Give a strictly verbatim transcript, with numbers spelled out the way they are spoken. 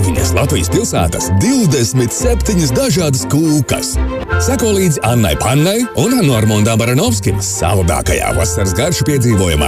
septiņas Latvijas pilsētas, divdesmit septiņas dažādas kūkas. Seko līdzi Annai Pannai un Normundam Baranovskim saldākajā vasaras garšu piedzīvojumā.